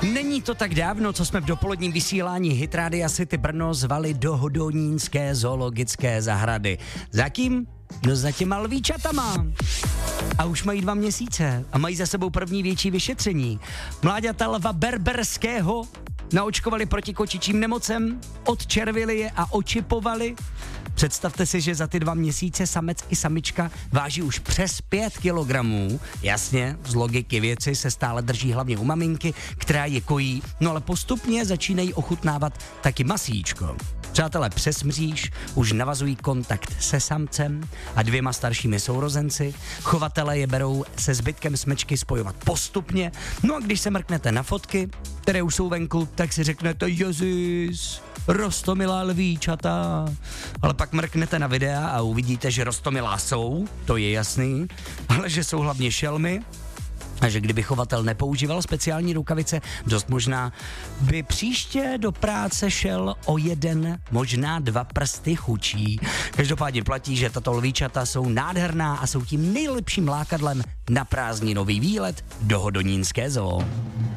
Není to tak dávno, co jsme v dopoledním vysílání Hit Rádia City Brno zvali do Hodonínské zoologické zahrady. Za kým? No za těma lvíčatama. A už mají 2 měsíce a mají za sebou první větší vyšetření. Mláďata lva berberského naočkovali proti kočičím nemocem, odčervili je a očipovali. Představte si, že za ty 2 měsíce samec i samička váží už přes 5 kilogramů. Jasně, z logiky věci se stále drží hlavně u maminky, která je kojí, no ale postupně začínají ochutnávat taky masíčko. Přátelé přes mříž už navazují kontakt se samcem a 2 staršími sourozenci. Chovatelé je berou se zbytkem smečky spojovat postupně. No a když se mrknete na fotky, které už jsou venku, tak si řeknete Jezus, roztomilá lvíčata. Ale pak mrknete na videa a uvidíte, že roztomilá jsou, to je jasný, ale že jsou hlavně šelmy. A že kdyby chovatel nepoužíval speciální rukavice, dost možná by příště do práce šel o 1, možná 2 prsty chučí. Každopádně platí, že tato lvíčata jsou nádherná a jsou tím nejlepším lákadlem na prázdninový výlet do Hodonínské zoo.